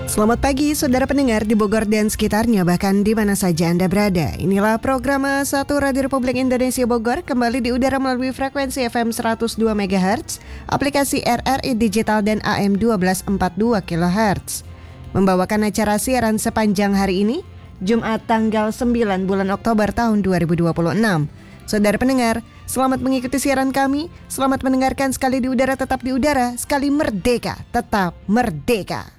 Selamat pagi saudara pendengar di Bogor dan sekitarnya, bahkan di mana saja Anda berada. Inilah program 1 Radio Republik Indonesia Bogor, kembali di udara melalui frekuensi FM 102 MHz, aplikasi RRI Digital dan AM 1242 kHz. Membawakan acara siaran sepanjang hari ini, Jumat tanggal 9 bulan Oktober tahun 2026. Saudara pendengar, selamat mengikuti siaran kami, selamat mendengarkan. Sekali di udara tetap di udara, sekali merdeka tetap merdeka.